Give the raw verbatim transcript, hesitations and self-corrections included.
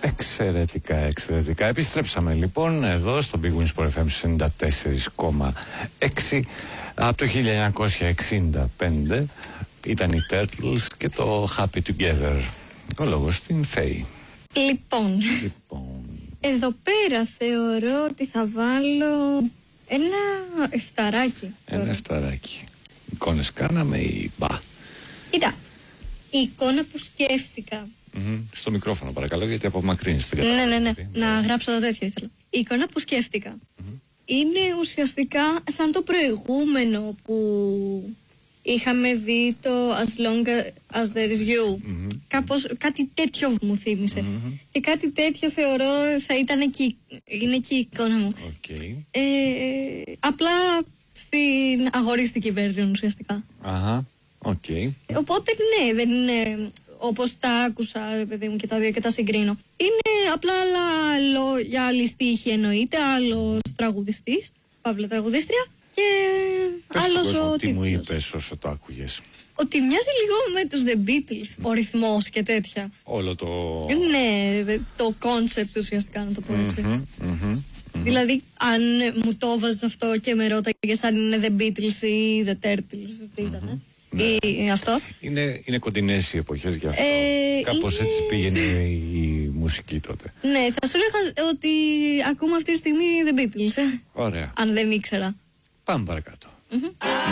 Εξαιρετικά, εξαιρετικά. Επιστρέψαμε λοιπόν εδώ στο Big Win Sport εφ εμ ενενήντα τέσσερα κόμμα έξι. Από το χίλια εννιακόσια εξήντα πέντε ήταν οι Turtles και το Happy Together. Ο λόγος στην Φέη. Λοιπόν, Λοιπόν, εδώ πέρα θεωρώ ότι θα βάλω ένα εφταράκι. ένα εφταράκι. Εικόνες κάναμε ή μπα? Κοίτα, η εικόνα που σκέφτηκα. Mm-hmm. Στο μικρόφωνο παρακαλώ, γιατί απομακρύνεις. Ναι, ναι, ναι, να γράψω τα τέτοια ήθελα. Η εικόνα που σκέφτηκα mm-hmm. είναι ουσιαστικά σαν το προηγούμενο που είχαμε δει, το As Long As There Is You. Mm-hmm. Κάπως κάτι τέτοιο μου θύμισε. Mm-hmm. Και κάτι τέτοιο θεωρώ θα ήταν εκεί, είναι εκεί η εικόνα μου. Okay. Ε, απλά στην αγορίστικη version ουσιαστικά. Αχα, οκ. Okay. Οπότε ναι, δεν είναι όπως τα άκουσα, παιδί μου, και τα δύο και τα συγκρίνω. Είναι απλά άλλα λόγια, άλλη στίχη εννοείται, άλλος τραγουδιστής, παύλα τραγουδίστρια, και πες άλλος κόσμο, ο τι τίτλος. μου είπες όσο το άκουγες? Ότι μοιάζει λίγο με τους The Beatles, ο ρυθμός και τέτοια. Όλο το... Ναι, το concept ουσιαστικά, να το πω έτσι. Mm-hmm, mm-hmm, mm-hmm. Δηλαδή, αν μου το βάζεις αυτό και με ρώταγες αν είναι The Beatles ή The Turtles, τι ήταν, mm-hmm. Ναι. Ή αυτό. Είναι, είναι κοντινές οι εποχές γι' αυτό. Ε, Κάπως είναι... έτσι πήγαινε η μουσική τότε. Ναι, θα σου έλεγα ότι ακούμε αυτή τη στιγμή The Beatles. Ωραία. Αν δεν ήξερα. Πάμε παρακάτω. Mm-hmm.